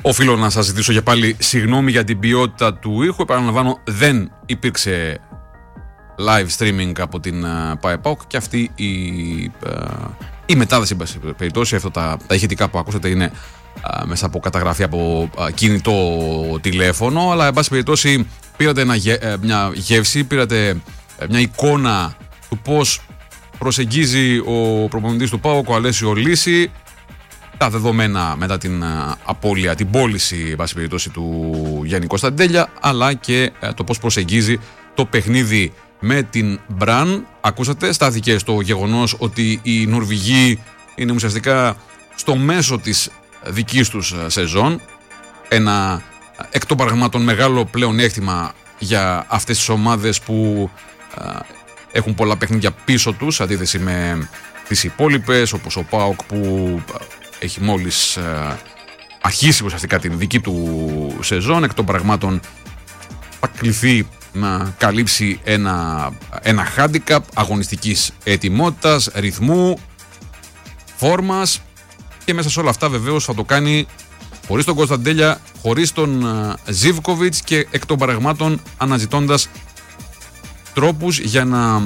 Οφείλω να σας ζητήσω για πάλι συγγνώμη για την ποιότητα του ήχου. Επαναλαμβάνω, δεν υπήρξε live streaming από την ΠΑΕΠΑΟΚ και αυτή η μετάδοση, εν περιπτώσει, αυτά τα ηχητικά που ακούσατε είναι μέσα από καταγραφή από κινητό τηλέφωνο, αλλά εν πάση περιπτώσει πήρατε μια γεύση, πήρατε μια εικόνα του πώς προσεγγίζει ο προπονητής του ΠΑΟΚ, ο Αλέσιο Λύση, τα δεδομένα μετά την απώλεια, την πώληση εν πάση περιπτώσει του Γιάννη Κωνσταντέλια, αλλά και το πώς προσεγγίζει το παιχνίδι με την Μπραν. Ακούσατε, στάθηκε στο γεγονός ότι οι Νορβηγοί είναι ουσιαστικά στο μέσο της δικής τους σεζόν, ένα εκ των πραγμάτων μεγάλο πλεονέκτημα για αυτές τις ομάδες που έχουν πολλά παιχνίδια πίσω τους, αντίθεση με τις υπόλοιπες, όπως ο ΠΑΟΚ που έχει μόλις αρχίσει ουσιαστικά την δική του σεζόν. Εκ των πραγμάτων θα κληθεί να καλύψει ένα handicap αγωνιστικής ετοιμότητας, ρυθμού, φόρμας, και μέσα σε όλα αυτά βεβαίως θα το κάνει χωρίς τον Κωνσταντέλια, χωρίς τον Ζίβκοβιτς και εκ των πραγμάτων αναζητώντας τρόπους για να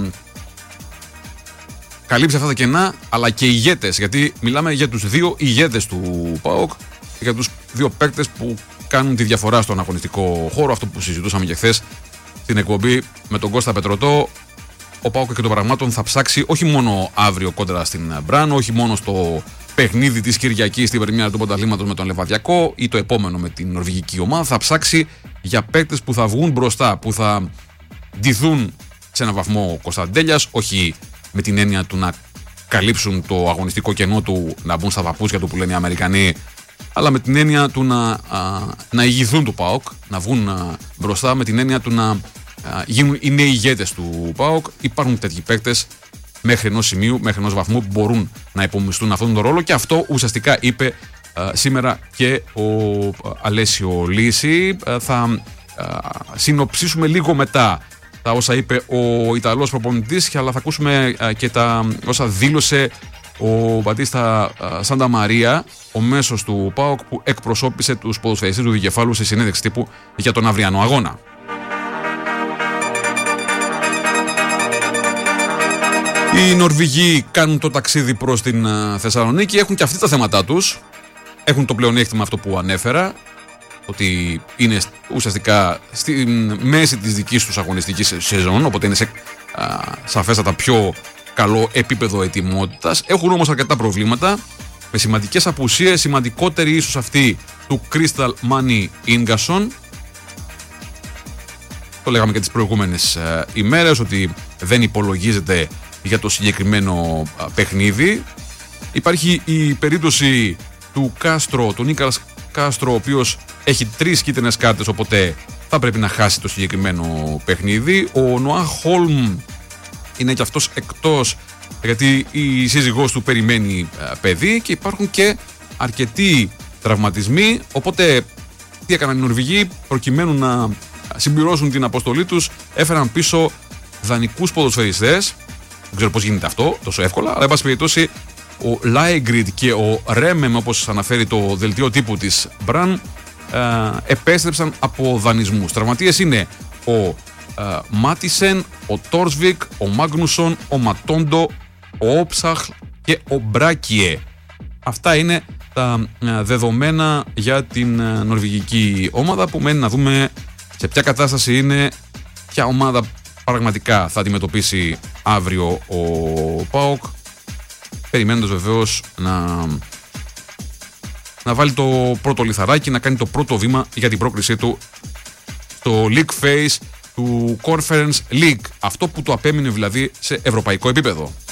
καλύψει αυτά τα κενά, αλλά και ηγέτες, γιατί μιλάμε για τους δύο ηγέτες του ΠΑΟΚ και για τους δύο παίκτες που κάνουν τη διαφορά στον αγωνιστικό χώρο, αυτό που συζητούσαμε και χθες στην εκπομπή με τον Κώστα Πετρωτό. Ο ΠΑΟΚ και των πραγμάτων θα ψάξει όχι μόνο αύριο κόντρα στην Μπραν, όχι μόνο στο παιχνίδι της Κυριακής στην πρεμιέρα του πρωταθλήματος με τον Λεβαδιακό ή το επόμενο με την νορβηγική ομάδα, θα ψάξει για παίκτες που θα βγουν μπροστά, που θα ντυθούν σε έναν βαθμό ο Κωνσταντέλιας, όχι με την έννοια του να καλύψουν το αγωνιστικό κενό του, να μπουν στα παπούτσια του που λένε οι Αμερικανοί, αλλά με την έννοια του να ηγηθούν του ΠΑΟΚ, να βγουν μπροστά, με την έννοια του να γίνουν οι νέοι ηγέτες του ΠΑΟΚ. Υπάρχουν τέτοιοι παίκτες μέχρι ενός σημείου, μέχρι ενός βαθμού που μπορούν να υπομισθούν αυτόν τον ρόλο, και αυτό ουσιαστικά είπε σήμερα και ο Αλέσιο Λύση. Θα συνοψίσουμε λίγο μετά τα όσα είπε ο Ιταλός προπονητής, αλλά θα ακούσουμε και τα όσα δήλωσε ο Μπατίστα Σάντα Μαρία, ο μέσος του ΠΑΟΚ που εκπροσώπησε τους ποδοσφαιριστές του δικεφάλου σε συνέντευξη τύπου για τον αυριανό αγώνα. Οι Νορβηγοί κάνουν το ταξίδι προς την Θεσσαλονίκη, έχουν και αυτοί τα θέματα τους. Έχουν το πλεονέκτημα αυτό που ανέφερα, ότι είναι ουσιαστικά στη μέση της δικής τους αγωνιστικής σεζόν, οπότε είναι σε σαφέστατα πιο καλό επίπεδο ετοιμότητας. Έχουν όμως αρκετά προβλήματα, με σημαντικές απουσίες, σημαντικότερη ίσως αυτή του Crystal Money Ingasson. Το λέγαμε και τις προηγούμενες ημέρες, ότι δεν υπολογίζεται για το συγκεκριμένο παιχνίδι. Υπάρχει η περίπτωση του Κάστρο, του Νίκαλας Κάστρο, ο οποίος έχει 3 κίτρινες κάρτες, οπότε θα πρέπει να χάσει το συγκεκριμένο παιχνίδι. Ο Νοά Χόλμ είναι και αυτός εκτός, γιατί η σύζυγός του περιμένει παιδί, και υπάρχουν και αρκετοί τραυματισμοί. Οπότε τι έκαναν οι Νορβηγοί προκειμένου να συμπληρώσουν την αποστολή τους? Έφεραν πίσω δανεικούς ποδοσφαιριστές. Δεν ξέρω πώς γίνεται αυτό τόσο εύκολα, αλλά εν πάση περιπτώσει ο Λάιγκριντ και ο Ρέμεμ, όπως αναφέρει το δελτίο τύπου της Μπραν, επέστρεψαν από δανεισμούς. Τραυματίες είναι ο Μάτισεν, ο Τόρσβικ, ο Μάγνουσον, ο Ματόντο, ο Όψαχλ και ο Μπράκιε. Αυτά είναι τα δεδομένα για την νορβηγική ομάδα, που μένει να δούμε σε ποια κατάσταση είναι, ποια ομάδα πραγματικά θα αντιμετωπίσει αύριο ο ΠΑΟΚ, περιμένοντας βεβαίως να βάλει το πρώτο λιθαράκι, να κάνει το πρώτο βήμα για την πρόκρισή του στο League Phase του Conference League, αυτό που του απέμεινε δηλαδή σε ευρωπαϊκό επίπεδο.